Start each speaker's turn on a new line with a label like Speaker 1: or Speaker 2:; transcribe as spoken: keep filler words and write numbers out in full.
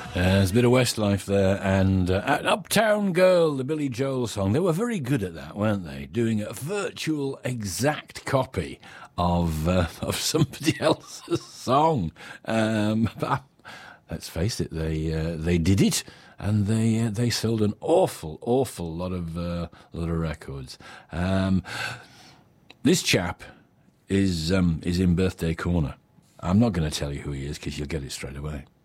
Speaker 1: Uh, there's a bit of Westlife there, and uh, Uptown Girl, the Billy Joel song. They were very good at that, weren't they? Doing a virtual exact copy of uh, of somebody else's song. Um, but let's face it, they uh, they did it, and they uh, they sold an awful, awful lot of uh, lot of records. Um, this chap is um, is in Birthday Corner. I'm not going to tell you who he is because you'll get it straight away.